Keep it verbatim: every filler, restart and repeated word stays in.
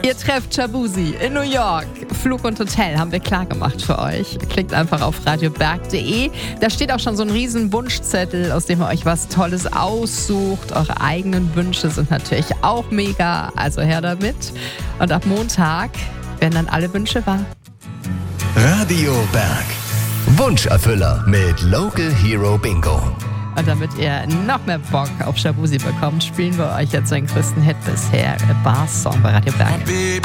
Ihr trefft Shabuzi in New York. Flug und Hotel haben wir klar gemacht für euch. Klickt einfach auf radioberg punkt de. Da steht auch schon so ein riesen Wunschzettel, aus dem ihr euch was Tolles aussucht. Eure eigenen Wünsche sind natürlich auch mega. Also her damit. Und ab Montag werden dann alle Wünsche wahr. Radio Berg. Wunscherfüller mit Local Hero Bingo. Und damit ihr noch mehr Bock auf Shabuzi bekommt, spielen wir euch jetzt seinen größten Hit bisher, A Bar Song bei Radio Berg.